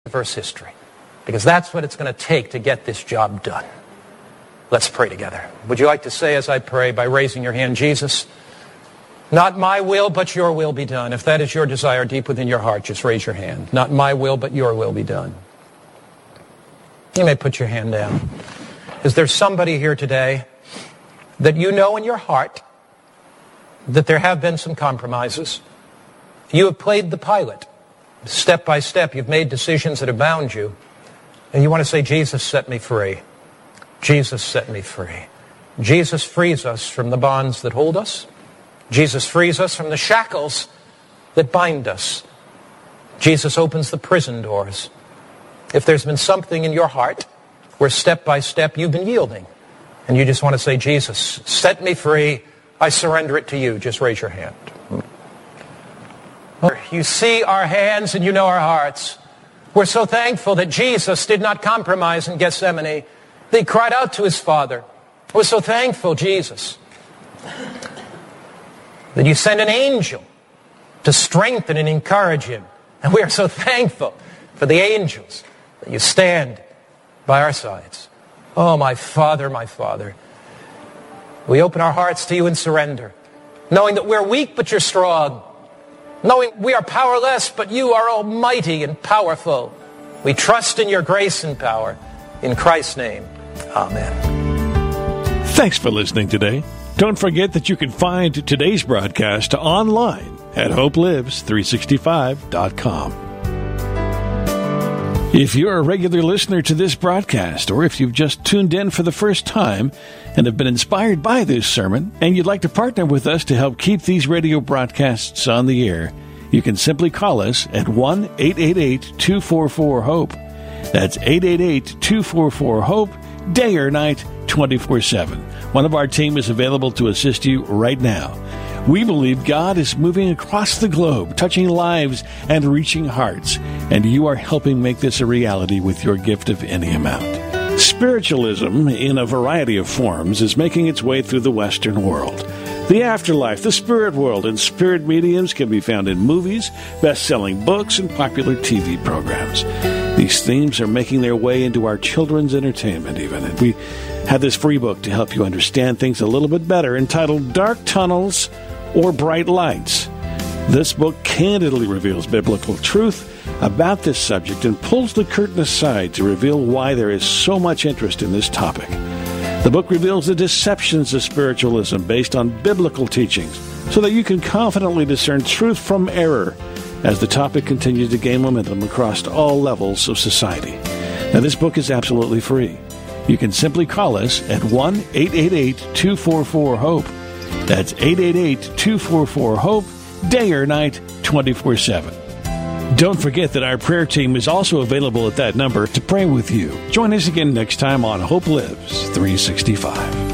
verse history, because that's what it's going to take to get this job done. Let's pray together. Would you like to say as I pray by raising your hand, Jesus, not my will, but your will be done. If that is your desire deep within your heart, just raise your hand. Not my will, but your will be done. You may put your hand down. Is there somebody here today that you know in your heart that there have been some compromises? You have played the pilot. Step by step, you've made decisions that have bound you. And you want to say, Jesus, set me free. Jesus, set me free. Jesus frees us from the bonds that hold us. Jesus frees us from the shackles that bind us. Jesus opens the prison doors. If there's been something in your heart where step by step you've been yielding, and you just want to say, Jesus, set me free, I surrender it to you, just raise your hand. You see our hands and you know our hearts. We're so thankful that Jesus did not compromise in Gethsemane. He cried out to his Father. We're so thankful, Jesus, that you sent an angel to strengthen and encourage him. And we are so thankful for the angels that you stand by our sides. Oh, my Father, we open our hearts to you in surrender, knowing that we're weak, but you're strong, knowing we are powerless, but you are almighty and powerful. We trust in your grace and power. In Christ's name, amen. Thanks for listening today. Don't forget that you can find today's broadcast online at hopelives365.com. If you're a regular listener to this broadcast, or if you've just tuned in for the first time and have been inspired by this sermon, and you'd like to partner with us to help keep these radio broadcasts on the air, you can simply call us at 1-888-244-HOPE. That's 888-244-HOPE, day or night, 24/7. One of our team is available to assist you right now. We believe God is moving across the globe, touching lives and reaching hearts, and you are helping make this a reality with your gift of any amount. Spiritualism, in a variety of forms, is making its way through the Western world. The afterlife, the spirit world, and spirit mediums can be found in movies, best-selling books, and popular TV programs. These themes are making their way into our children's entertainment even, and we have this free book to help you understand things a little bit better, entitled Dark Tunnels or Bright Lights. This book candidly reveals biblical truth about this subject and pulls the curtain aside to reveal why there is so much interest in this topic. The book reveals the deceptions of spiritualism based on biblical teachings so that you can confidently discern truth from error as the topic continues to gain momentum across all levels of society. Now, this book is absolutely free. You can simply call us at 1-888-244-HOPE. That's 888-244-HOPE, day or night, 24/7. Don't forget that our prayer team is also available at that number to pray with you. Join us again next time on Hope Lives 365.